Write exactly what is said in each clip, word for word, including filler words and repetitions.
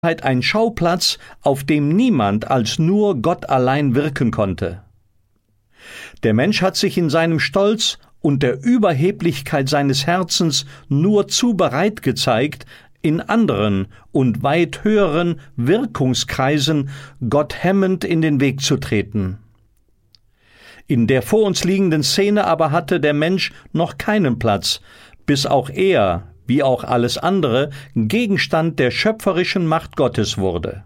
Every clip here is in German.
ein Schauplatz, auf dem niemand als nur Gott allein wirken konnte. Der Mensch hat sich in seinem Stolz und der Überheblichkeit seines Herzens nur zu bereit gezeigt, in anderen und weit höheren Wirkungskreisen Gott hemmend in den Weg zu treten. In der vor uns liegenden Szene aber hatte der Mensch noch keinen Platz, bis auch er, wie auch alles andere, Gegenstand der schöpferischen Macht Gottes wurde.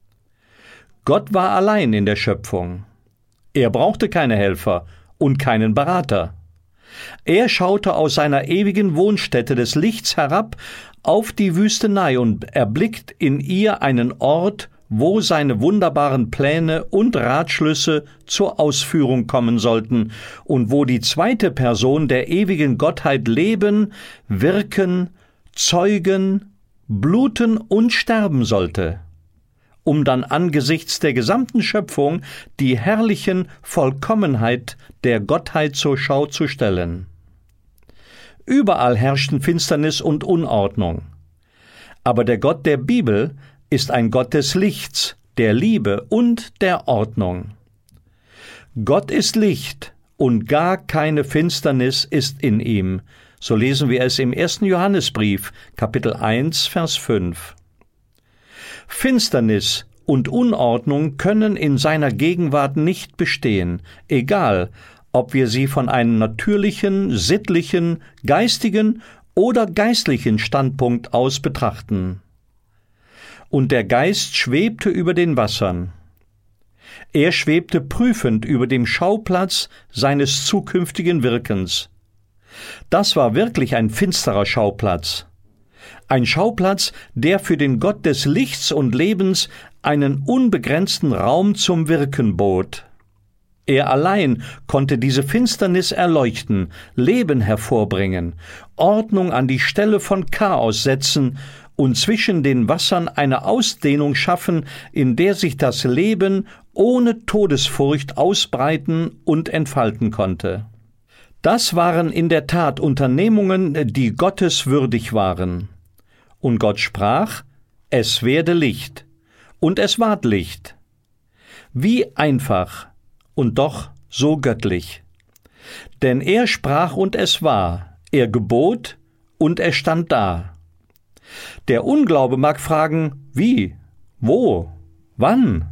Gott war allein in der Schöpfung. Er brauchte keine Helfer und keinen Berater. Er schaute aus seiner ewigen Wohnstätte des Lichts herab auf die Wüstenei und erblickt in ihr einen Ort, wo seine wunderbaren Pläne und Ratschlüsse zur Ausführung kommen sollten und wo die zweite Person der ewigen Gottheit leben, wirken, zeugen, bluten und sterben sollte, um dann angesichts der gesamten Schöpfung die herrlichen Vollkommenheit der Gottheit zur Schau zu stellen. Überall herrschten Finsternis und Unordnung. Aber der Gott der Bibel ist ein Gott des Lichts, der Liebe und der Ordnung. Gott ist Licht und gar keine Finsternis ist in ihm. So lesen wir es im ersten Johannesbrief, Kapitel eins, Vers fünf. Finsternis und Unordnung können in seiner Gegenwart nicht bestehen, egal, ob wir sie von einem natürlichen, sittlichen, geistigen oder geistlichen Standpunkt aus betrachten. Und der Geist schwebte über den Wassern. Er schwebte prüfend über dem Schauplatz seines zukünftigen Wirkens. Das war wirklich ein finsterer Schauplatz. Ein Schauplatz, der für den Gott des Lichts und Lebens einen unbegrenzten Raum zum Wirken bot. Er allein konnte diese Finsternis erleuchten, Leben hervorbringen, Ordnung an die Stelle von Chaos setzen und zwischen den Wassern eine Ausdehnung schaffen, in der sich das Leben ohne Todesfurcht ausbreiten und entfalten konnte. Das waren in der Tat Unternehmungen, die gotteswürdig waren. Und Gott sprach, es werde Licht, und es ward Licht. Wie einfach und doch so göttlich. Denn er sprach und es war, er gebot und es stand da. Der Unglaube mag fragen, wie, wo, wann?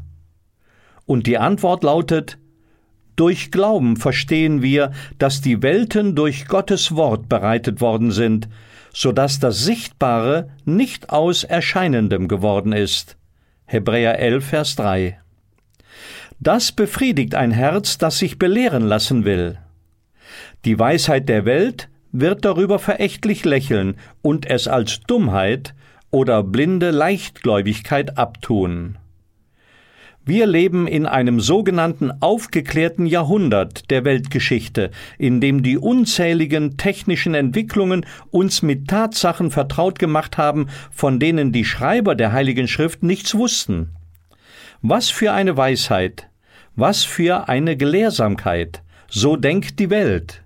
Und die Antwort lautet, durch Glauben verstehen wir, dass die Welten durch Gottes Wort bereitet worden sind, so dass das Sichtbare nicht aus Erscheinendem geworden ist. Hebräer elf, Vers drei. Das befriedigt ein Herz, das sich belehren lassen will. Die Weisheit der Welt wird darüber verächtlich lächeln und es als Dummheit oder blinde Leichtgläubigkeit abtun. Wir leben in einem sogenannten aufgeklärten Jahrhundert der Weltgeschichte, in dem die unzähligen technischen Entwicklungen uns mit Tatsachen vertraut gemacht haben, von denen die Schreiber der Heiligen Schrift nichts wussten. Was für eine Weisheit, was für eine Gelehrsamkeit, so denkt die Welt.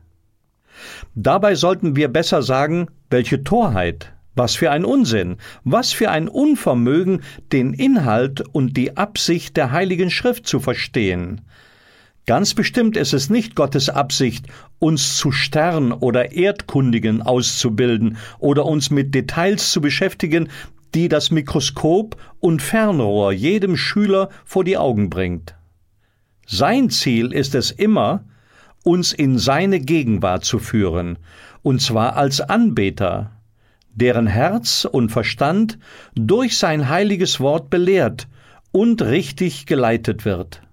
Dabei sollten wir besser sagen, welche Torheit, was für ein Unsinn, was für ein Unvermögen, den Inhalt und die Absicht der Heiligen Schrift zu verstehen. Ganz bestimmt ist es nicht Gottes Absicht, uns zu Stern- oder Erdkundigen auszubilden oder uns mit Details zu beschäftigen, die das Mikroskop und Fernrohr jedem Schüler vor die Augen bringt. Sein Ziel ist es immer, uns in seine Gegenwart zu führen, und zwar als Anbeter, deren Herz und Verstand durch sein heiliges Wort belehrt und richtig geleitet wird.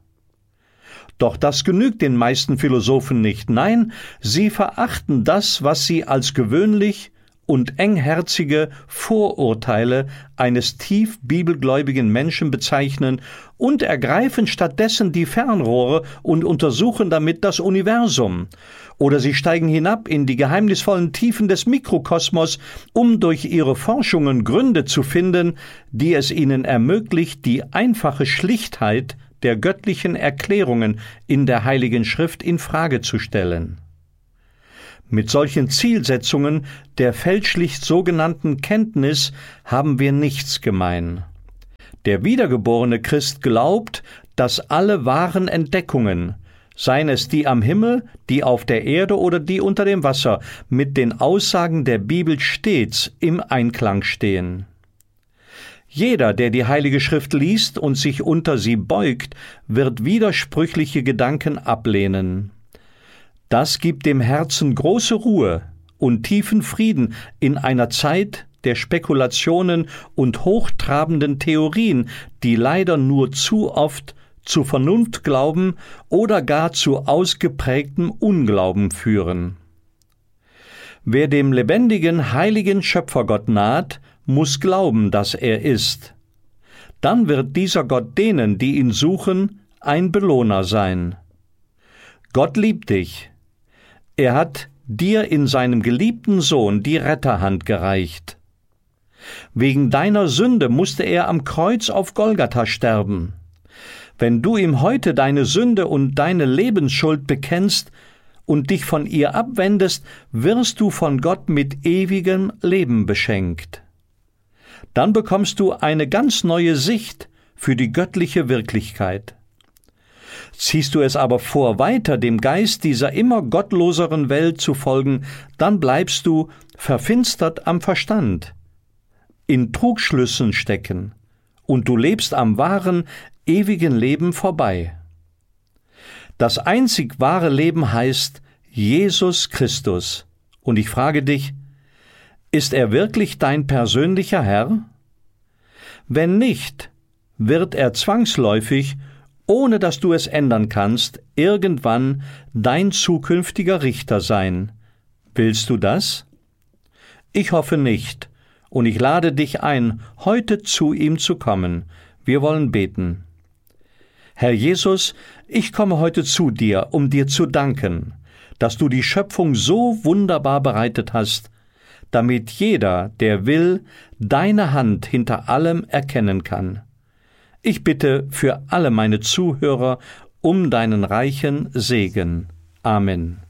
Doch das genügt den meisten Philosophen nicht. Nein, sie verachten das, was sie als gewöhnlich und engherzige Vorurteile eines tief bibelgläubigen Menschen bezeichnen und ergreifen stattdessen die Fernrohre und untersuchen damit das Universum. Oder sie steigen hinab in die geheimnisvollen Tiefen des Mikrokosmos, um durch ihre Forschungen Gründe zu finden, die es ihnen ermöglicht, die einfache Schlichtheit der göttlichen Erklärungen in der Heiligen Schrift in Frage zu stellen. Mit solchen Zielsetzungen der fälschlich sogenannten Kenntnis haben wir nichts gemein. Der wiedergeborene Christ glaubt, dass alle wahren Entdeckungen, seien es die am Himmel, die auf der Erde oder die unter dem Wasser, mit den Aussagen der Bibel stets im Einklang stehen. Jeder, der die Heilige Schrift liest und sich unter sie beugt, wird widersprüchliche Gedanken ablehnen. Das gibt dem Herzen große Ruhe und tiefen Frieden in einer Zeit der Spekulationen und hochtrabenden Theorien, die leider nur zu oft zu Vernunftglauben oder gar zu ausgeprägtem Unglauben führen. Wer dem lebendigen, heiligen Schöpfergott naht, muss glauben, dass er ist. Dann wird dieser Gott denen, die ihn suchen, ein Belohner sein. Gott liebt dich. Er hat dir in seinem geliebten Sohn die Retterhand gereicht. Wegen deiner Sünde musste er am Kreuz auf Golgatha sterben. Wenn du ihm heute deine Sünde und deine Lebensschuld bekennst und dich von ihr abwendest, wirst du von Gott mit ewigem Leben beschenkt. Dann bekommst du eine ganz neue Sicht für die göttliche Wirklichkeit. Ziehst du es aber vor, weiter dem Geist dieser immer gottloseren Welt zu folgen, dann bleibst du verfinstert am Verstand, in Trugschlüssen stecken, und du lebst am wahren, ewigen Leben vorbei. Das einzig wahre Leben heißt Jesus Christus. Und ich frage dich, ist er wirklich dein persönlicher Herr? Wenn nicht, wird er zwangsläufig, ohne dass du es ändern kannst, irgendwann dein zukünftiger Richter sein. Willst du das? Ich hoffe nicht, und ich lade dich ein, heute zu ihm zu kommen. Wir wollen beten. Herr Jesus, ich komme heute zu dir, um dir zu danken, dass du die Schöpfung so wunderbar bereitet hast, damit jeder, der will, deine Hand hinter allem erkennen kann. Ich bitte für alle meine Zuhörer um deinen reichen Segen. Amen.